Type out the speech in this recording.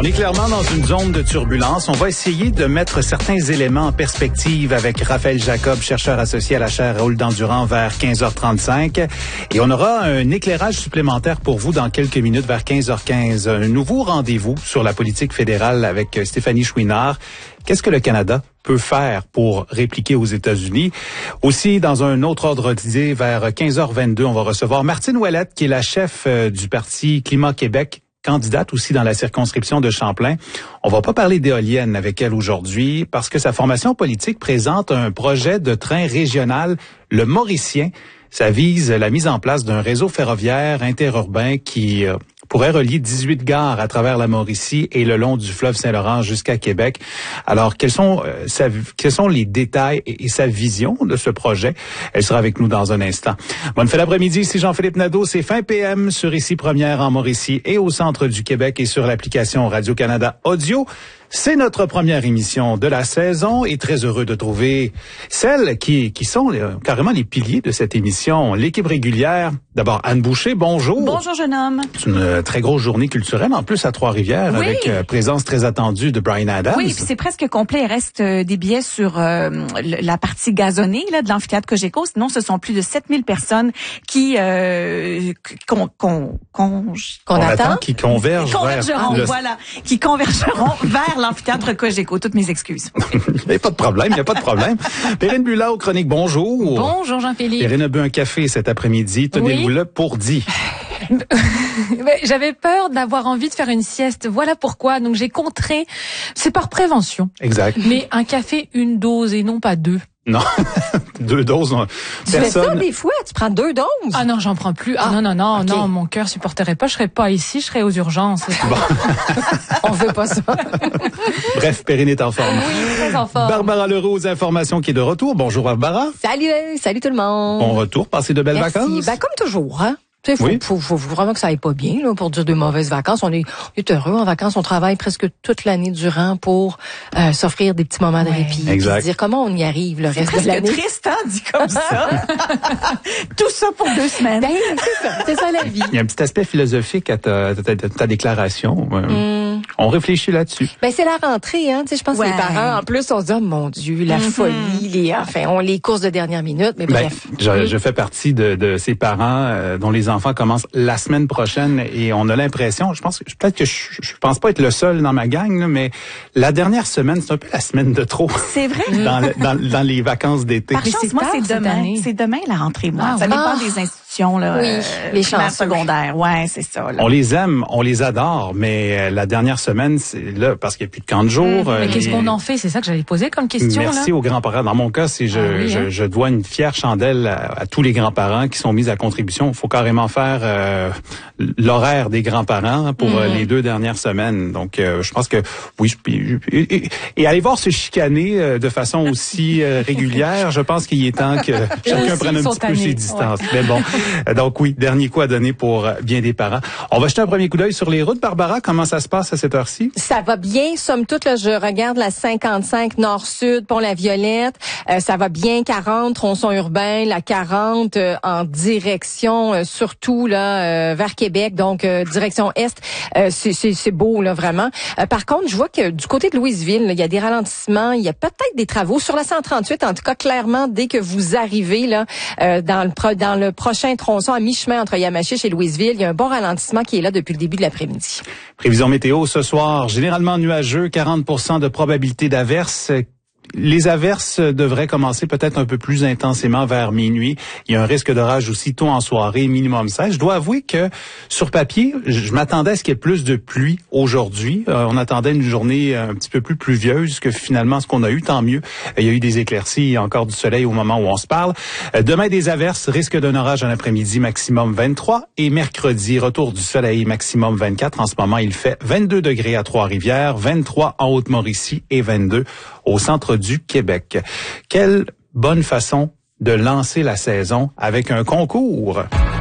On est clairement dans une zone de turbulence. On va essayer de mettre certains éléments en perspective avec Raphaël Jacob, chercheur associé à la chaire Raoul Dandurand vers 15h35. Et on aura un éclairage supplémentaire pour vous dans quelques minutes vers 15h15. Un nouveau rendez-vous sur la politique fédérale avec Stéphanie Chouinard. Qu'est-ce que le Canada peut faire pour répliquer aux États-Unis? Aussi, dans un autre ordre d'idée, vers 15h22, on va recevoir Martine Ouellette, qui est la chef du Parti Climat Québec, candidate aussi dans la circonscription de Champlain. On va pas parler d'éoliennes avec elle aujourd'hui parce que sa formation politique présente un projet de train régional, le Mauricien. Ça vise la mise en place d'un réseau ferroviaire interurbain qui pourrait relier 18 gares à travers la Mauricie et le long du fleuve Saint-Laurent jusqu'à Québec. Alors, quels sont les détails et sa vision de ce projet? Elle sera avec nous dans un instant. Bonne fin d'après-midi, ici Jean-Philippe Nadeau. C'est fin PM sur Ici Première en Mauricie et au centre du Québec et sur l'application Radio-Canada Audio. C'est notre première émission de la saison et très heureux de trouver celles qui sont carrément les piliers de cette émission. L'équipe régulière, d'abord Anne Boucher, bonjour. Bonjour jeune homme. C'est une très grosse journée culturelle en plus à Trois-Rivières avec présence très attendue de Bryan Adams. Oui, puis c'est presque complet. Il reste des billets sur la partie gazonnée là, de l'amphithéâtre Cogeco. Sinon, ce sont plus de 7000 personnes qui qu'on attend. Qui convergeront vers l'amphithéâtre Cogeco. Toutes mes excuses. Il n'y a pas de problème. Perrine Bula aux chroniques, bonjour. Bonjour Jean-Philippe. Perrine a bu un café cet après-midi. Tenez-vous-le pour dit. J'avais peur d'avoir envie de faire une sieste. Voilà pourquoi. Donc j'ai contré. C'est par prévention. Exact. Mais un café, une dose et non pas deux. Non, 2 doses. Tu fais ça des fois, tu prends 2 doses. Ah non, j'en prends plus. Non, mon cœur supporterait pas. Je serais pas ici, je serais aux urgences. Bon. On veut pas ça. Bref, Perrine est en forme. Oui, très en forme. Barbara Leroux aux informations qui est de retour. Bonjour Barbara. Salut tout le monde. Bon retour, passez de belles vacances. Ben, comme toujours, hein. Tu sais, faut vraiment que ça aille pas bien, là, pour dire de mauvaises vacances. On est heureux en vacances. On travaille presque toute l'année durant pour s'offrir des petits moments de répit. Exact. Puis dire comment on y arrive le reste de l'année. C'est triste, hein, dit comme ça. Tout ça pour 2 semaines. Ben, c'est ça la vie. Il y a un petit aspect philosophique à ta déclaration. On réfléchit là-dessus. Ben, c'est la rentrée, hein. Tu sais, je pense que les parents, en plus, on se dit, oh mon Dieu, la folie, on les courses de dernière minute, mais bref. Je fais partie de ces parents dont les enfants commencent la semaine prochaine et on a l'impression, je pense pas être le seul dans ma gang, là, mais la dernière semaine, c'est un peu la semaine de trop. C'est vrai? dans les vacances d'été. Par chance, moi, c'est demain. C'est demain la rentrée, moi. Ça dépend des institutions, là. Les primaires, secondaires. Ouais, c'est ça, là. On les aime, on les adore, mais la dernière semaine, c'est là, parce qu'il n'y a plus de camp de jour. Mais qu'est-ce qu'on en fait? C'est ça que j'allais poser comme question, Merci aux grands-parents. Dans mon cas, je dois une fière chandelle à tous les grands-parents qui sont mis à contribution. Il faut carrément faire l'horaire des grands-parents pour les 2 dernières semaines. Donc, je pense que oui. Et aller voir se chicaner de façon aussi régulière, je pense qu'il est temps que chacun prenne un petit peu ses distances. Ouais. Mais bon, donc oui, dernier coup à donner pour bien des parents. On va jeter un premier coup d'œil sur les routes. Barbara, comment ça se passe à cette heure-ci? Ça va bien, somme toute. Là, je regarde la 55 Nord-Sud, Pont-la-Violette. Ça va bien, 40, tronçon urbain, la 40 en direction, surtout là vers Québec, donc direction Est. C'est beau, là, vraiment. Par contre, je vois que du côté de Louisville, là, il y a des ralentissements, il y a peut-être des travaux. Sur la 138, en tout cas, clairement, dès que vous arrivez là dans le prochain tronçon à mi-chemin entre Yamachiche et Louisville, il y a un bon ralentissement qui est là depuis le début de l'après-midi. Prévision météo ce soir, généralement nuageux, 40% de probabilité d'averse. Les averses devraient commencer peut-être un peu plus intensément vers minuit. Il y a un risque d'orage aussi tôt en soirée, minimum 16. Je dois avouer que sur papier, je m'attendais à ce qu'il y ait plus de pluie aujourd'hui. On attendait une journée un petit peu plus pluvieuse que finalement ce qu'on a eu, tant mieux. Il y a eu des éclaircies et encore du soleil au moment où on se parle. Demain, des averses, risque d'un orage en après-midi, maximum 23. Et mercredi, retour du soleil, maximum 24. En ce moment, il fait 22 degrés à Trois-Rivières, 23 en Haute-Mauricie et 22 au centre du Québec. Quelle bonne façon de lancer la saison avec un concours.